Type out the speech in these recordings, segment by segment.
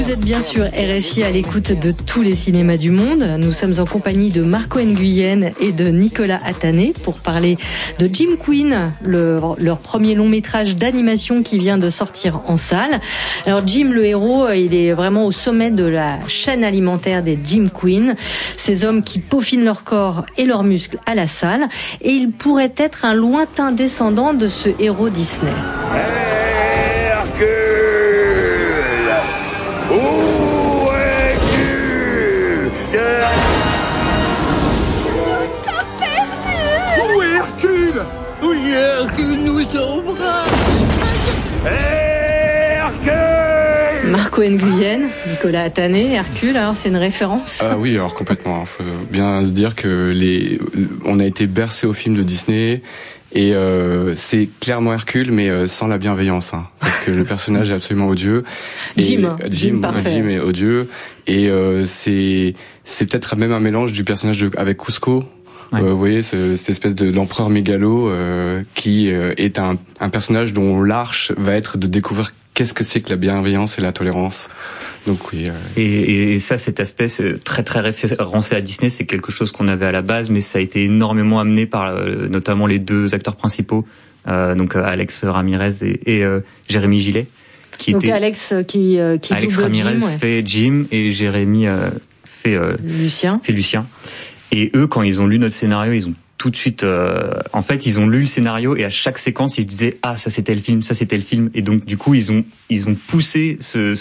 Vous êtes bien sûr RFI à l'écoute de tous les cinémas du monde. Nous sommes en compagnie de Marco Nguyen et de Nicolas Attané pour parler de Jim Queen, leur premier long métrage d'animation qui vient de sortir en salle. Alors Jim, le héros, il est vraiment au sommet de la chaîne alimentaire des Jim Queen. Ces hommes qui peaufinent leur corps et leurs muscles à la salle. Et il pourrait être un lointain descendant de ce héros Disney. Hercule nous embrasse. Hercule. Marco Nguyen, Nicolas Attané, Hercule, alors c'est une référence? Ah oui, alors complètement. Il faut bien se dire que on a été bercé au film de Disney et c'est clairement Hercule, mais sans la bienveillance, hein, parce que le personnage est absolument odieux. Jim est odieux et c'est peut-être même un mélange du personnage avec Cusco. Ouais. Vous voyez cette espèce de l'empereur mégalo qui est un personnage dont l'arche va être de découvrir qu'est-ce que c'est que la bienveillance et la tolérance. Donc oui. Et ça, cet aspect très très référencé à Disney, c'est quelque chose qu'on avait à la base, mais ça a été énormément amené par notamment les acteurs principaux, donc Alex Ramirez et Jérémy Gillet. Donc Alex qui Alex double Ramirez Jim, ouais. fait Jim et Jérémy fait Lucien. Et eux, quand ils ont lu notre scénario, ils ont tout de suite, en fait, ils ont lu le scénario et à chaque séquence, ils se disaient ah ça c'était le film, ça c'était le film. Et donc du coup, ils ont poussé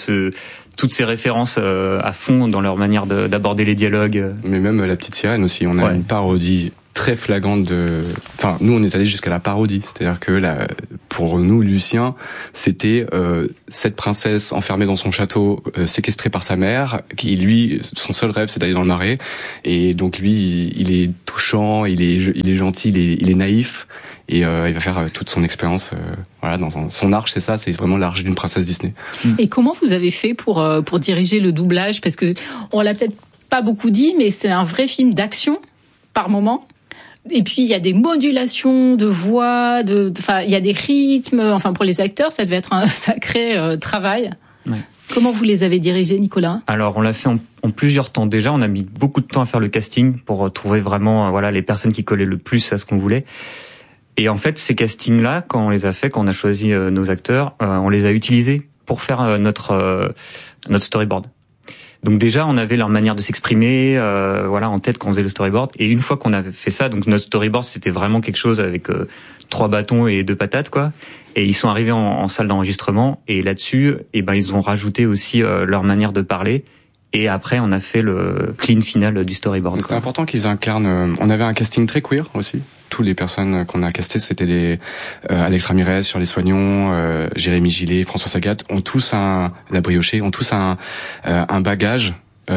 toutes ces références à fond dans leur manière d'aborder les dialogues. Mais même La Petite Sirène aussi, on a une parodie très flagrante enfin nous on est allé jusqu'à la parodie, c'est-à-dire que pour nous Lucien c'était cette princesse enfermée dans son château, séquestrée par sa mère, qui lui son seul rêve c'est d'aller dans le marais, et donc lui il est touchant, il est gentil, il est naïf, et il va faire toute son expérience voilà dans son arche, c'est ça, c'est vraiment l'arche d'une princesse Disney. Et comment vous avez fait pour diriger le doublage, parce que on l'a peut-être pas beaucoup dit, mais c'est un vrai film d'action par moment. Et puis il y a des modulations de voix, il y a des rythmes. Enfin pour les acteurs, ça devait être un sacré travail. Ouais. Comment vous les avez dirigés, Nicolas ? Alors on l'a fait en plusieurs temps. Déjà, on a mis beaucoup de temps à faire le casting pour trouver vraiment les personnes qui collaient le plus à ce qu'on voulait. Et en fait, ces castings-là, quand on les a faits, quand on a choisi nos acteurs, on les a utilisés pour faire notre storyboard. Donc déjà, on avait leur manière de s'exprimer, en tête quand on faisait le storyboard. Et une fois qu'on avait fait ça, donc notre storyboard, c'était vraiment quelque chose avec 3 bâtons et 2 patates, quoi. Et ils sont arrivés en salle d'enregistrement. Et là-dessus, ils ont rajouté aussi leur manière de parler. Et après, on a fait le clean final du storyboard. C'est important qu'ils incarnent. On avait un casting très queer aussi. Toutes les personnes qu'on a castées, c'était des Alex Ramirez sur Les Soignons, Jérémy Gillet, François Sagat, la Brioché, ont tous un bagage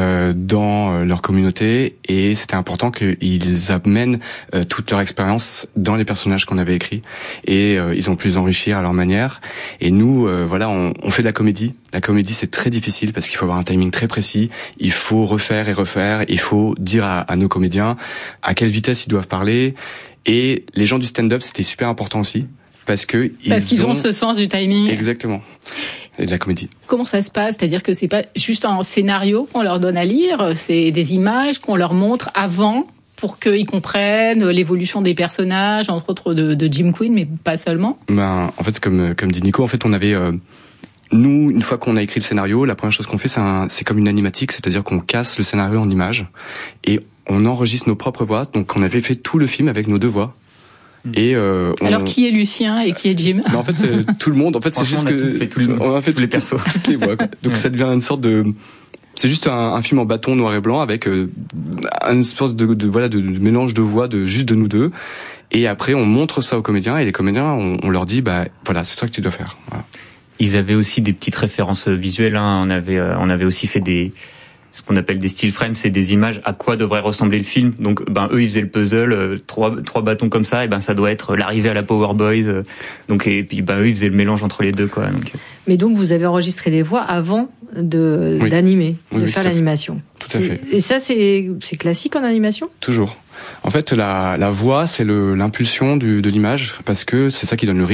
dans leur communauté, et c'était important qu'ils amènent toute leur expérience dans les personnages qu'on avait écrits, et ils ont pu les enrichir à leur manière. Et nous, on fait de la comédie. La comédie, c'est très difficile parce qu'il faut avoir un timing très précis, il faut refaire et refaire, il faut dire à nos comédiens à quelle vitesse ils doivent parler. Et les gens du stand-up, c'était super important aussi, parce qu'ils ont ce sens du timing. Exactement. Et de la comédie. Comment ça se passe ? C'est-à-dire que c'est pas juste un scénario qu'on leur donne à lire, c'est des images qu'on leur montre avant pour qu'ils comprennent l'évolution des personnages, entre autres de Jim Queen, mais pas seulement. En fait, comme dit Nico, en fait, on avait nous, une fois qu'on a écrit le scénario, la première chose qu'on fait, c'est comme une animatique, c'est-à-dire qu'on casse le scénario en images et on enregistre nos propres voix. Donc, on avait fait tout le film avec nos 2 voix. Et alors qui est Lucien et qui est Jim ? En fait, c'est tout le monde. En fait, c'est juste on a fait tous les persos, toutes les voix, quoi. Donc ça devient une sorte de, c'est juste un film en bâton noir et blanc avec une sorte de mélange de voix juste de nous 2. Et après, on montre ça aux comédiens, et les comédiens, on leur dit c'est ça que tu dois faire. Voilà. Ils avaient aussi des petites références visuelles. On avait aussi fait ce qu'on appelle des still frames, c'est des images à quoi devrait ressembler le film. Donc, eux, ils faisaient le puzzle, 3 bâtons comme ça, et ça doit être l'arrivée à la Power Boys. Donc, et puis, eux, ils faisaient le mélange entre les deux, quoi. Donc. Mais donc, vous avez enregistré les voix avant d'animer, de faire l'animation. Tout à fait. Et ça, c'est classique en animation ? Toujours. En fait, la voix, c'est l'impulsion de l'image, parce que c'est ça qui donne le rythme.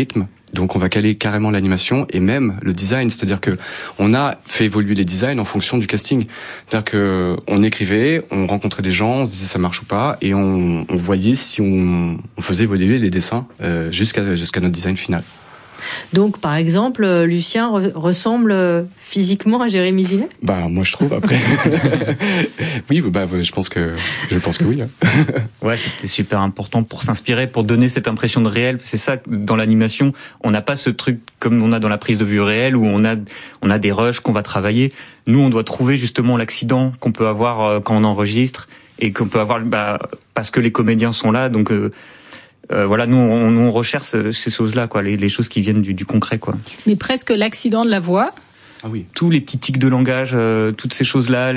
Donc on va caler carrément l'animation et même le design, c'est-à-dire que on a fait évoluer les designs en fonction du casting. C'est-à-dire que on écrivait, on rencontrait des gens, on se disait ça marche ou pas, et on voyait si on faisait évoluer les dessins jusqu'à notre design final. Donc, par exemple, Lucien ressemble physiquement à Jérémy Gillet ? Bah, moi, je trouve, après. Oui, bah, je pense que oui. Ouais, c'était super important pour s'inspirer, pour donner cette impression de réel. C'est ça, dans l'animation, on n'a pas ce truc comme on a dans la prise de vue réelle où on a des rushs qu'on va travailler. Nous, on doit trouver justement l'accident qu'on peut avoir quand on enregistre et qu'on peut avoir, parce que les comédiens sont là, donc, voilà, nous on recherche ces choses-là, quoi, les choses qui viennent du concret, quoi. Mais presque l'accident de la voix. Ah oui. Tous les petits tics de langage, toutes ces choses-là,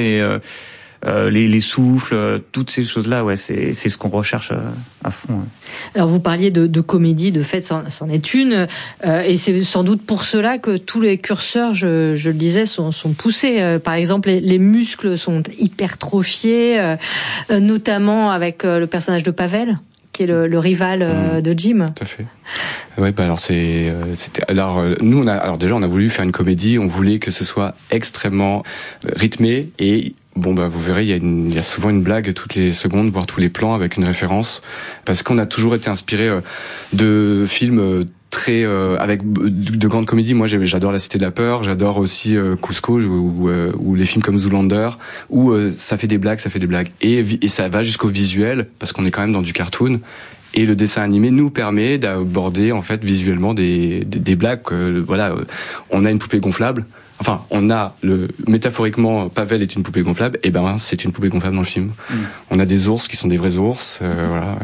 les souffles, toutes ces choses-là, ouais, c'est ce qu'on recherche à fond. Ouais. Alors vous parliez de comédie, de fait, c'en est une, et c'est sans doute pour cela que tous les curseurs, je le disais, sont poussés. Par exemple, les muscles sont hypertrophiés, notamment avec le personnage de Pavel, qui est le rival de Jim. Tout à fait. Ouais, bah alors nous on a voulu faire une comédie, on voulait que ce soit extrêmement rythmé et bon bah vous verrez, il y a souvent une blague toutes les secondes, voire tous les plans avec une référence, parce qu'on a toujours été inspiré de films très avec de grandes comédies. Moi j'adore La Cité de la Peur, j'adore aussi Cusco ou les films comme Zoolander où ça fait des blagues et ça va jusqu'au visuel parce qu'on est quand même dans du cartoon. Et le dessin animé nous permet d'aborder en fait visuellement des blagues. Voilà, on a une poupée gonflable. Enfin, métaphoriquement, Pavel est une poupée gonflable. Et ben, c'est une poupée gonflable dans le film. On a des ours qui sont des vrais ours. Voilà,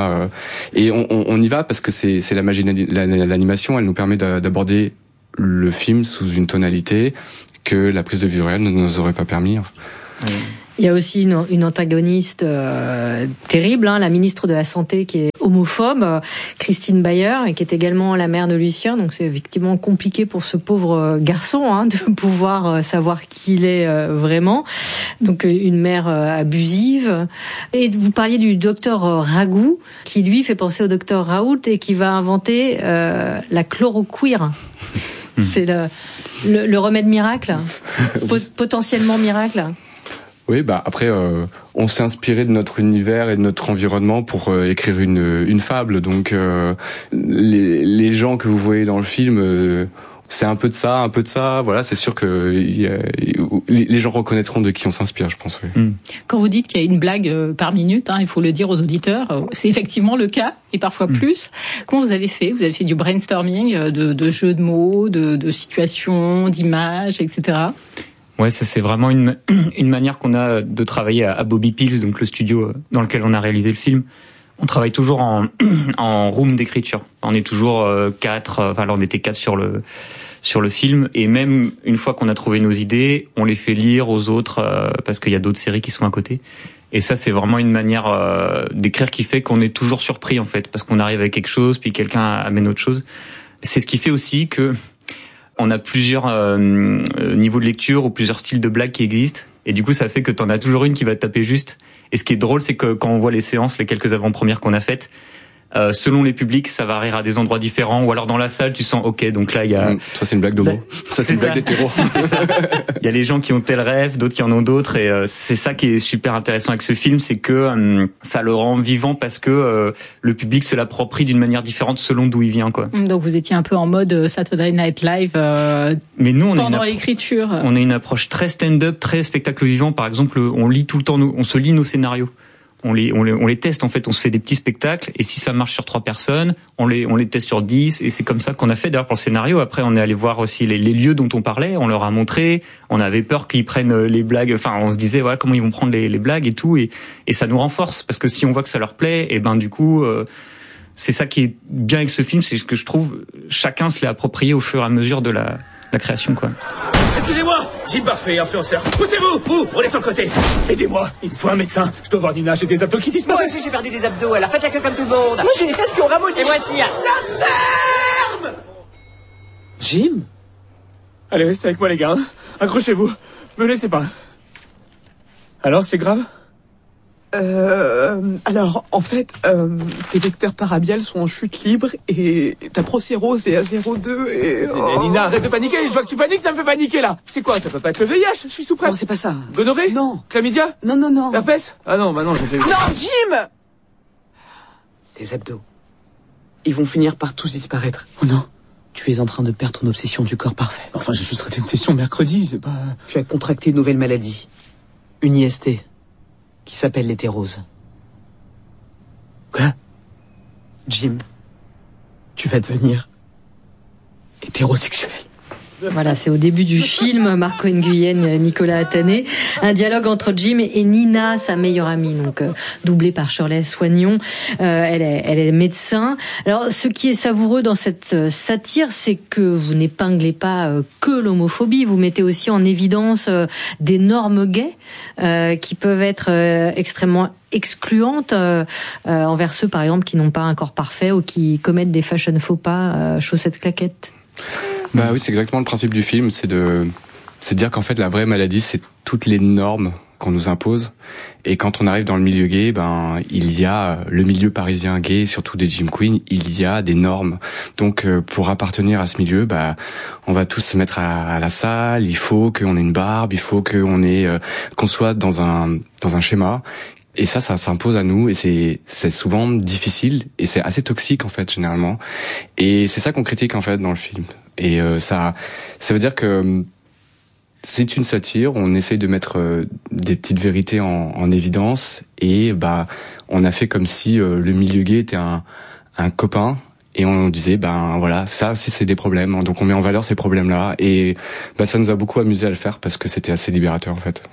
on y va parce que c'est la magie de l'animation. Elle nous permet d'aborder le film sous une tonalité que la prise de vue réelle ne nous aurait pas permis. Il y a aussi une antagoniste terrible, la ministre de la Santé qui est homophobe, Christine Bayer, et qui est également la mère de Lucien. Donc c'est effectivement compliqué pour ce pauvre garçon de pouvoir savoir qui il est vraiment. Donc une mère abusive. Et vous parliez du docteur Ragout, qui lui fait penser au docteur Raoult et qui va inventer la chloroquine. C'est le remède miracle, potentiellement miracle. Oui, bah après, on s'est inspiré de notre univers et de notre environnement pour écrire une fable. Donc, les gens que vous voyez dans le film, c'est un peu de ça. Voilà, c'est sûr que les gens reconnaîtront de qui on s'inspire, je pense. Oui. Quand vous dites qu'il y a une blague par minute, il faut le dire aux auditeurs, c'est effectivement le cas et parfois plus. Comment vous avez fait ? Vous avez fait du brainstorming, de jeux de mots, de situations, d'images, etc. Ouais, ça c'est vraiment une manière qu'on a de travailler à Bobby Pills, donc le studio dans lequel on a réalisé le film. On travaille toujours en room d'écriture. On est toujours 4, enfin là on était 4 sur le film, et même une fois qu'on a trouvé nos idées, on les fait lire aux autres parce qu'il y a d'autres séries qui sont à côté. Et ça c'est vraiment une manière d'écrire qui fait qu'on est toujours surpris en fait, parce qu'on arrive avec quelque chose puis quelqu'un amène autre chose. C'est ce qui fait aussi que on a plusieurs niveaux de lecture ou plusieurs styles de blagues qui existent. Et du coup, ça fait que t'en as toujours une qui va te taper juste. Et ce qui est drôle, c'est que quand on voit les séances, les quelques avant-premières qu'on a faites, selon les publics, ça va rire à des endroits différents. Ou alors dans la salle, tu sens, ok, donc là, il y a... Ça, c'est une blague d'homo. Ça, c'est une blague d'hétéro. C'est ça. Il y a les gens qui ont tel rêve, d'autres qui en ont d'autres. Et c'est ça qui est super intéressant avec ce film, c'est que ça le rend vivant parce que le public se l'approprie d'une manière différente selon d'où il vient, quoi. Donc vous étiez un peu en mode Saturday Night Live mais nous, pendant l'écriture. On a une approche très stand-up, très spectacle vivant. Par exemple, on lit tout le temps, on se lit nos scénarios. On les teste en fait, on se fait des petits spectacles et si ça marche sur 3 personnes, on les teste sur 10 et c'est comme ça qu'on a fait d'ailleurs pour le scénario. Après on est allé voir aussi les lieux dont on parlait, on leur a montré, on avait peur qu'ils prennent les blagues, enfin on se disait voilà comment ils vont prendre les blagues et tout et ça nous renforce parce que si on voit que ça leur plaît et ben du coup c'est ça qui est bien avec ce film, c'est ce que je trouve chacun se l'est approprié au fur et à mesure de la création quoi. Excusez-moi, Jim Parfait, influenceur. Poussez-vous, on est sur le côté. Aidez-moi, il me faut un médecin. Je dois voir Nina, j'ai des abdos qui disparaissent. Moi aussi j'ai perdu des abdos, alors faites la queue comme tout le monde. Moi j'ai les fesses qui ont ramolli. Et moi tire. La ferme. Jim. Allez, restez avec moi les gars. Accrochez-vous, me laissez pas. Alors, c'est grave ? Alors, en fait, tes vecteurs parabiales sont en chute libre et ta procérose est à 0,2 et... Nina, arrête de paniquer, je vois que tu paniques, ça me fait paniquer là. C'est quoi, ça peut pas être le VIH, je suis sous presse. Non, c'est pas ça. Gonorrhée? Non. Chlamydia? Non. Herpès? Ah non, bah non, j'ai fait... Non, Jim! Tes abdos. Ils vont finir par tous disparaître. Oh non. Tu es en train de perdre ton obsession du corps parfait. Enfin, j'ai juste raté une session mercredi, c'est pas... Tu as contracté une nouvelle maladie. Une IST. Qui s'appelle l'hétérose. Quoi? Jim, tu vas devenir hétérosexuel. Voilà, c'est au début du film, Marco Nguyen, Nicolas Attané, un dialogue entre Jim et Nina, sa meilleure amie, donc doublée par Shirley Soignon. Elle est médecin. Alors, ce qui est savoureux dans cette satire, c'est que vous n'épinglez pas que l'homophobie, vous mettez aussi en évidence des normes gays qui peuvent être extrêmement excluantes envers ceux, par exemple, qui n'ont pas un corps parfait ou qui commettent des fashion faux pas, chaussettes claquettes. Bah oui, c'est exactement le principe du film, c'est de dire qu'en fait la vraie maladie, c'est toutes les normes qu'on nous impose. Et quand on arrive dans le milieu gay, il y a le milieu parisien gay, surtout des Jim Queen, il y a des normes. Donc pour appartenir à ce milieu, on va tous se mettre à la salle, il faut qu'on ait une barbe, il faut qu'on soit dans un schéma. Et ça s'impose à nous, et c'est souvent difficile, et c'est assez toxique en fait généralement. Et c'est ça qu'on critique en fait dans le film. Et ça veut dire que c'est une satire, on essaye de mettre des petites vérités en évidence, et on a fait comme si le milieu gay était un copain, et on disait voilà, ça aussi c'est des problèmes, donc on met en valeur ces problèmes-là, et ça nous a beaucoup amusé à le faire parce que c'était assez libérateur en fait.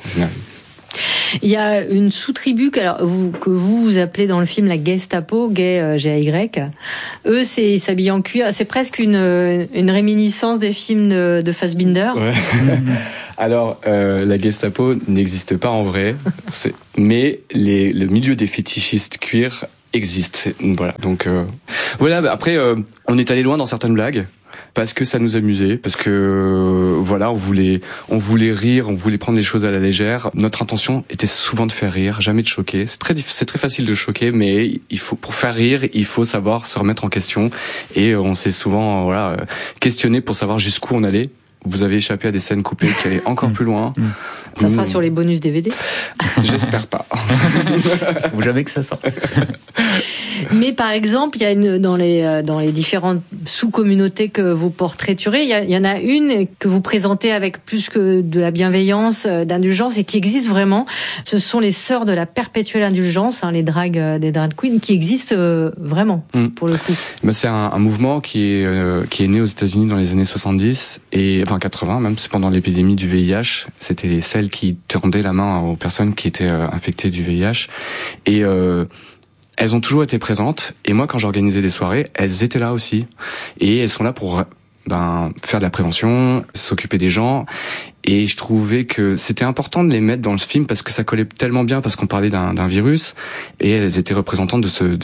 Il y a une sous-tribu que vous appelez dans le film la Gestapo, gay GAY. Eux, ils s'habillent en cuir. C'est presque une réminiscence des films de Fassbinder. Ouais. Alors, la Gestapo n'existe pas en vrai, mais le milieu des fétichistes cuir existe. Voilà. Donc voilà. Après, on est allé loin dans certaines blagues. Parce que ça nous amusait, parce que voilà, on voulait rire, on voulait prendre les choses à la légère. Notre intention était souvent de faire rire, jamais de choquer. C'est très facile de choquer, mais pour faire rire, il faut savoir se remettre en question. Et on s'est souvent questionné pour savoir jusqu'où on allait. Vous avez échappé à des scènes coupées qui allaient encore plus loin. Ça sera sur les bonus DVD. J'espère pas. Faut jamais que ça sorte. Mais par exemple, il y a dans les différentes sous-communautés que vous portraiturez, il y en a une que vous présentez avec plus que de la bienveillance, d'indulgence, et qui existe vraiment. Ce sont les sœurs de la perpétuelle indulgence, des drag queens, qui existent vraiment pour le coup. C'est un mouvement qui est né aux États-Unis dans les années 70 et 80 même. C'est pendant l'épidémie du VIH. C'était celles qui tendaient la main aux personnes qui étaient infectées du VIH, et elles ont toujours été présentes, et moi quand j'organisais des soirées, elles étaient là aussi, et elles sont là pour faire de la prévention, s'occuper des gens, et je trouvais que c'était important de les mettre dans le film parce que ça collait tellement bien, parce qu'on parlait d'un virus, et elles étaient représentantes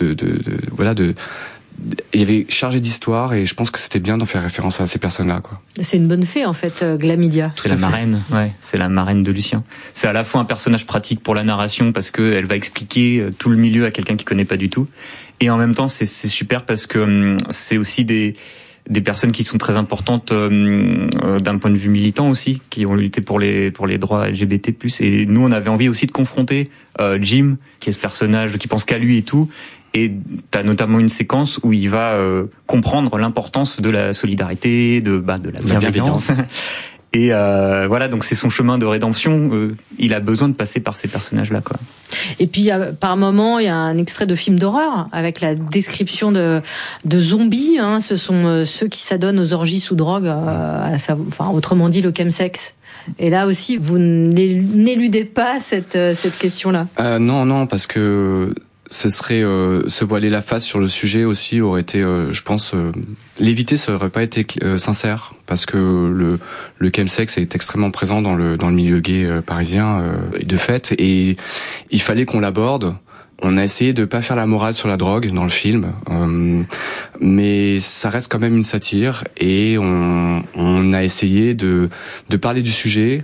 il y avait chargé d'histoire, et je pense que c'était bien d'en faire référence à ces personnes-là, quoi. C'est une bonne fée, en fait, Glamidia. C'est la marraine, c'est la marraine de Lucien. C'est à la fois un personnage pratique pour la narration parce que elle va expliquer tout le milieu à quelqu'un qui connaît pas du tout, et en même temps c'est super parce que c'est aussi des personnes qui sont très importantes d'un point de vue militant aussi, qui ont lutté pour les droits LGBT+. Et nous, on avait envie aussi de confronter Jim, qui est ce personnage qui pense qu'à lui et tout. Et t'as notamment une séquence où il va comprendre l'importance de la solidarité, de la bienveillance. Et voilà, donc c'est son chemin de rédemption. Il a besoin de passer par ces personnages-là, quoi. Et puis par moment, il y a un extrait de film d'horreur avec la description de zombies. Ce sont ceux qui s'adonnent aux orgies sous drogue, autrement dit le chemsex. Et là aussi, vous n'éludez pas cette question-là. Non, parce que ce serait se voiler la face sur le sujet aussi aurait été, je pense, l'éviter, ça aurait pas été sincère, parce que le chemsex est extrêmement présent dans le milieu gay parisien de fait, et il fallait qu'on l'aborde. On a essayé de pas faire la morale sur la drogue dans le film, mais ça reste quand même une satire, et on a essayé de parler du sujet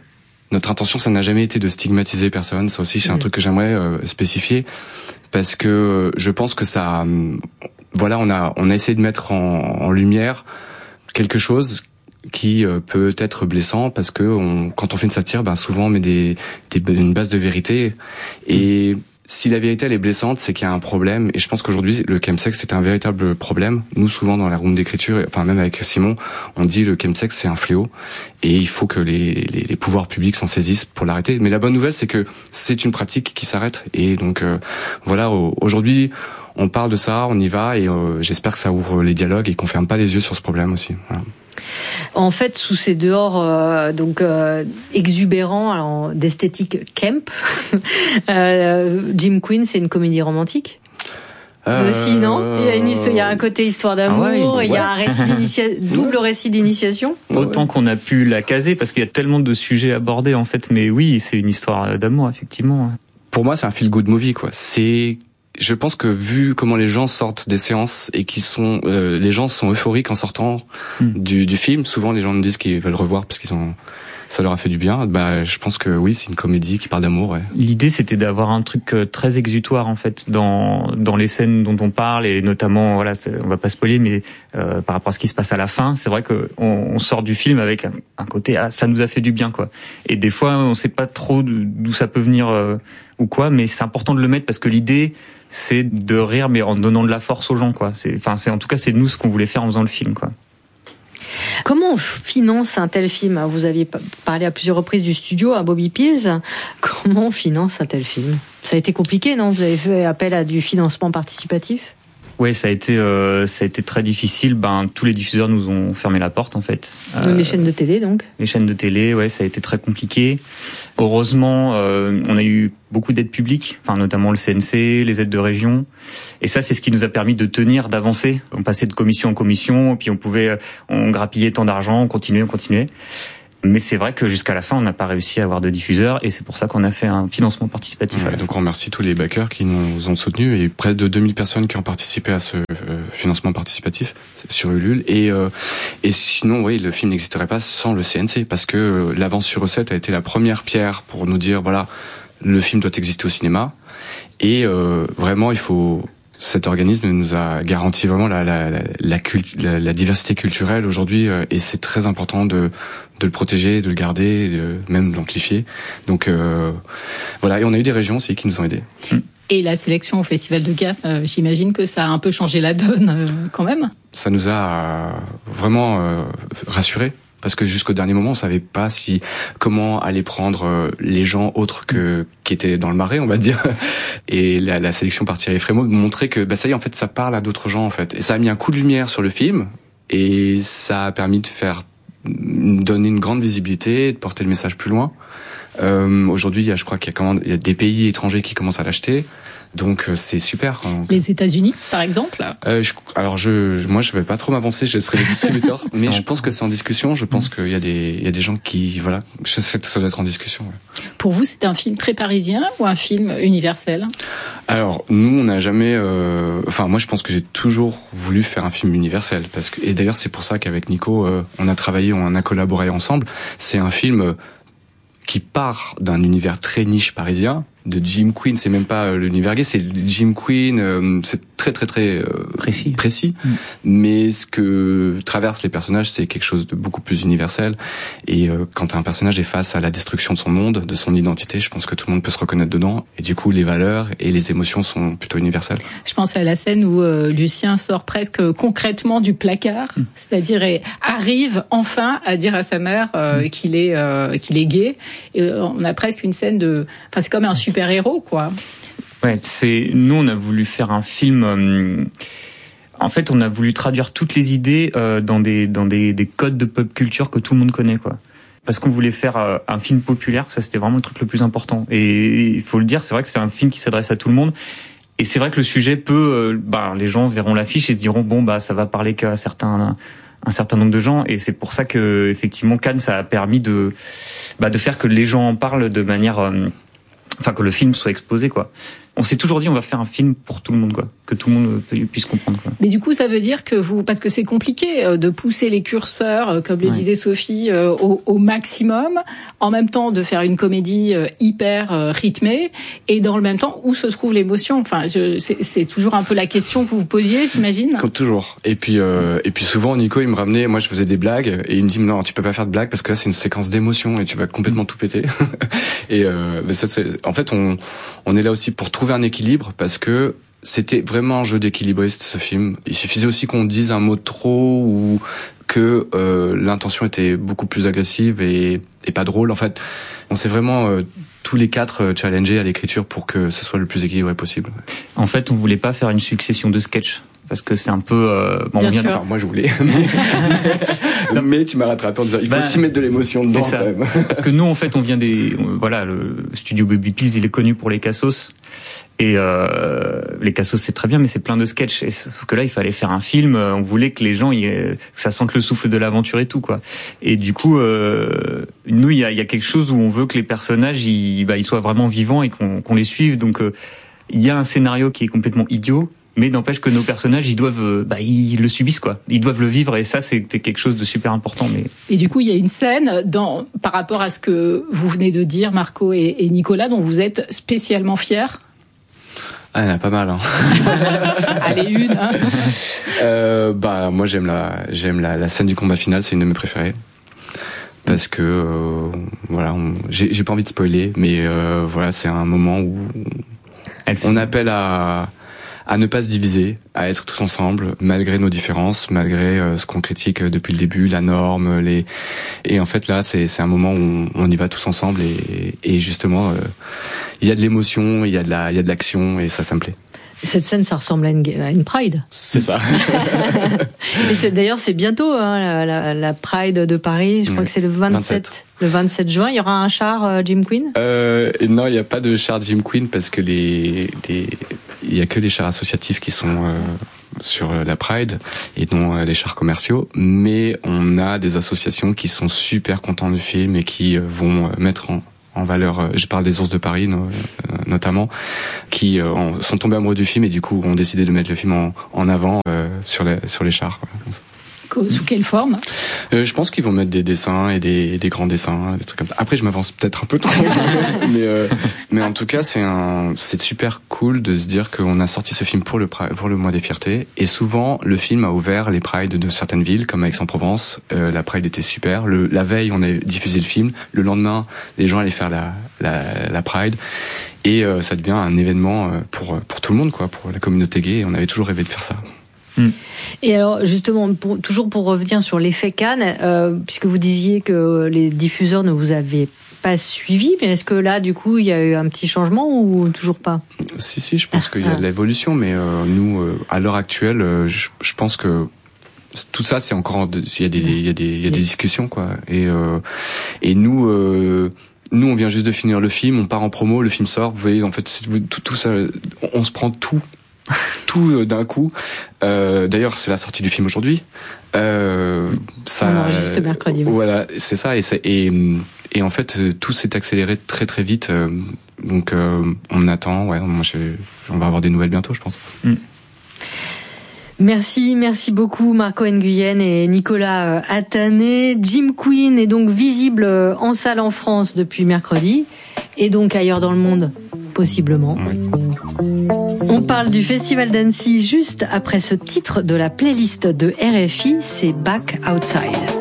Notre intention, ça n'a jamais été de stigmatiser personne. Ça aussi, c'est un truc que j'aimerais spécifier, parce que je pense que ça, voilà, on a essayé de mettre en lumière quelque chose qui peut être blessant, parce que quand on fait une satire, souvent on met une base de vérité, et si la vérité elle est blessante, c'est qu'il y a un problème. Et je pense qu'aujourd'hui le chemsex c'est un véritable problème. Nous, souvent dans la room d'écriture, enfin même avec Simon, on dit le chemsex c'est un fléau et il faut que les pouvoirs publics s'en saisissent pour l'arrêter. Mais la bonne nouvelle, c'est que c'est une pratique qui s'arrête, et donc voilà, aujourd'hui on parle de ça, on y va, et j'espère que ça ouvre les dialogues et qu'on ferme pas les yeux sur ce problème aussi. Voilà. En fait, sous ces dehors exubérants, alors d'esthétique camp, Jim Queen, c'est une comédie romantique. Aussi, non? Il y a un côté histoire d'amour, il y a un récit double récit d'initiation. Autant qu'on a pu la caser, parce qu'il y a tellement de sujets abordés en fait, mais oui, c'est une histoire d'amour effectivement. Pour moi, c'est un feel good movie, quoi. Je pense que vu comment les gens sortent des séances et les gens sont euphoriques en sortant du film, souvent les gens me disent qu'ils veulent revoir parce ça leur a fait du bien. Je pense que oui, c'est une comédie qui parle d'amour. Ouais. L'idée, c'était d'avoir un truc très exutoire en fait dans les scènes dont on parle, et notamment, voilà, on va pas spoiler, mais par rapport à ce qui se passe à la fin, c'est vrai que on sort du film avec un côté ça nous a fait du bien, quoi. Et des fois, on sait pas trop d'où ça peut venir ou quoi, mais c'est important de le mettre parce que l'idée, c'est de rire, mais en donnant de la force aux gens, quoi. En tout cas, c'est nous ce qu'on voulait faire en faisant le film, quoi. Comment on finance un tel film? Vous aviez parlé à plusieurs reprises du studio à Bobby Pills. Comment on finance un tel film? Ça a été compliqué, non? Vous avez fait appel à du financement participatif? Ouais, ça a été très difficile. Tous les diffuseurs nous ont fermé la porte, en fait. Les chaînes de télé, donc? Les chaînes de télé, ouais, ça a été très compliqué. Heureusement, on a eu beaucoup d'aides publiques, notamment le CNC, les aides de région. Et ça, c'est ce qui nous a permis de tenir, d'avancer. On passait de commission en commission, puis on grappillait tant d'argent, on continuait. Mais c'est vrai que jusqu'à la fin, on n'a pas réussi à avoir de diffuseurs, et c'est pour ça qu'on a fait un financement participatif. Ouais, donc on remercie tous les backers qui nous ont soutenus, et près de 2000 personnes qui ont participé à ce financement participatif sur Ulule. Et sinon, oui, le film n'existerait pas sans le CNC, parce que l'avance sur recette a été la première pierre pour nous dire, voilà, le film doit exister au cinéma, et vraiment, cet organisme nous a garanti vraiment la diversité culturelle aujourd'hui, et c'est très important de le protéger, de le garder, même de l'amplifier. Donc voilà, et on a eu des régions aussi qui nous ont aidés. Et la sélection au Festival de Cannes, j'imagine que ça a un peu changé la donne quand même. Ça nous a vraiment rassurés. Parce que jusqu'au dernier moment, on savait pas comment aller prendre les gens autres qui étaient dans le marais, on va dire. Et la sélection par Thierry Frémaux montrait que ça y est, en fait, ça parle à d'autres gens, en fait. Et ça a mis un coup de lumière sur le film, et ça a permis de donner une grande visibilité, de porter le message plus loin. Aujourd'hui, je crois qu'il y a des pays étrangers qui commencent à l'acheter. Donc c'est super. Les États-Unis, par exemple. Moi, je vais pas trop m'avancer. Je serai le distributeur, mais je pense que c'est en discussion. Je pense qu'il y a des gens qui, voilà, je sais que ça doit être en discussion. Ouais. Pour vous, c'est un film très parisien ou un film universel? Alors nous, on n'a jamais. Moi, je pense que j'ai toujours voulu faire un film universel, et d'ailleurs, c'est pour ça qu'avec Nico, on a collaboré ensemble. C'est un film qui part d'un univers très niche parisien, de Jim Queen. C'est même pas l'univers gay, c'est Jim Queen. C'est très très très précis. Mais ce que traversent les personnages, c'est quelque chose de beaucoup plus universel. Et quand un personnage est face à la destruction de son monde, de son identité, je pense que tout le monde peut se reconnaître dedans. Et du coup, les valeurs et les émotions sont plutôt universelles. Je pense à la scène où Lucien sort presque concrètement du placard, c'est-à-dire arrive enfin à dire à sa mère qu'il est gay. Et on a presque une scène c'est comme un super-héros, quoi. Ouais, nous, on a voulu faire un film. En fait, on a voulu traduire toutes les idées dans des codes de pop culture que tout le monde connaît, quoi. Parce qu'on voulait faire un film populaire, ça c'était vraiment le truc le plus important. Et il faut le dire, c'est vrai que c'est un film qui s'adresse à tout le monde. Et c'est vrai que le sujet peut, les gens verront l'affiche et se diront ça va parler qu'à un certain nombre de gens, et c'est pour ça que effectivement Cannes, ça a permis de faire que les gens en parlent de manière, que le film soit exposé, quoi. on s'est toujours dit on va faire un film pour tout le monde, quoi, que tout le monde puisse comprendre, quoi. Mais du coup, ça veut dire que parce que c'est compliqué de pousser les curseurs, comme le disait Sophie, au maximum, en même temps de faire une comédie hyper rythmée, et dans le même temps où se trouve l'émotion. Enfin, c'est toujours un peu la question que vous vous posiez, j'imagine. Comme toujours. Et puis souvent Nico il me ramenait, moi je faisais des blagues et il me dit non tu peux pas faire de blagues parce que là c'est une séquence d'émotion et tu vas complètement tout péter. Et en fait on est là aussi pour trouver un équilibre parce que c'était vraiment un jeu d'équilibriste ce film. Il suffisait aussi qu'on dise un mot de trop ou que l'intention était beaucoup plus agressive et pas drôle. En fait, on s'est vraiment tous les quatre challengés à l'écriture pour que ce soit le plus équilibré possible. En fait, on voulait pas faire une succession de sketchs. Parce que c'est un peu... Enfin, moi je voulais. Mais tu m'as rattrapé en disant il faut aussi mettre de l'émotion dedans. C'est ça. Quand même. Parce que nous, en fait, on vient le studio Baby Pills, il est connu pour les cassos. Et les cassos, c'est très bien, mais c'est plein de sketchs. Et sauf que là, il fallait faire un film. On voulait que les gens, que ça sente le souffle de l'aventure et tout, quoi. Et du coup, nous, il y a quelque chose où on veut que les personnages, ils soient vraiment vivants et qu'on les suive. Donc, il y a un scénario qui est complètement idiot. Mais n'empêche que nos personnages, ils le subissent, quoi. Ils doivent le vivre, et ça, c'était quelque chose de super important. Mais et du coup, il y a une scène par rapport à ce que vous venez de dire, Marco et Nicolas, dont vous êtes spécialement fiers. Ah, il y en a pas mal, hein. Allez, une, hein. Moi, j'aime la scène du combat final, c'est une de mes préférées. Parce que, j'ai pas envie de spoiler, mais voilà, c'est un moment où on appelle à ne pas se diviser, à être tous ensemble, malgré nos différences, malgré ce qu'on critique depuis le début, la norme, et en fait là c'est un moment où on y va tous ensemble et justement il y a de l'émotion, il y a de l'action et ça me plaît. Cette scène, ça ressemble à une Pride. C'est ça. Et d'ailleurs, c'est bientôt la Pride de Paris. Je crois que c'est le 27 juin. Il y aura un char Jim Queen. Non, il n'y a pas de char Jim Queen parce que il y a que les chars associatifs qui sont sur la Pride et non les chars commerciaux. Mais on a des associations qui sont super contents du film et qui vont mettre en valeur, je parle des Ours de Paris notamment, qui sont tombés amoureux du film et du coup ont décidé de mettre le film en avant sur les chars. Sous quelle forme ? Je pense qu'ils vont mettre des dessins et des grands dessins, des trucs comme ça. Après, je m'avance peut-être un peu trop, mais en tout cas, c'est super cool de se dire qu'on a sorti ce film pour le mois des fiertés. Et souvent, le film a ouvert les prides de certaines villes, comme Aix-en-Provence. La pride était super. La veille, on a diffusé le film. Le lendemain, les gens allaient faire la pride. Et ça devient un événement pour tout le monde, quoi, pour la communauté gay. Et on avait toujours rêvé de faire ça. Et alors justement, toujours pour revenir sur l'effet Cannes, puisque vous disiez que les diffuseurs ne vous avaient pas suivi, mais est-ce que là du coup il y a eu un petit changement ou toujours pas ? Si, je pense qu'il y a de l'évolution, mais nous à l'heure actuelle, je pense que tout ça c'est encore il y a des discussions, quoi. Et nous on vient juste de finir le film, on part en promo, le film sort, vous voyez, en fait tout ça, on se prend tout d'un coup. D'ailleurs, c'est la sortie du film aujourd'hui. On enregistre ce mercredi. Voilà, c'est ça. Et en fait, tout s'est accéléré très très vite. Donc, on attend. Ouais, on va avoir des nouvelles bientôt, je pense. Merci beaucoup Marco Nguyen et Nicolas Attané. Jim Queen est donc visible en salle en France depuis mercredi et donc ailleurs dans le monde possiblement. On parle du Festival d'Annecy juste après ce titre de la playlist de RFI, c'est Back Outside.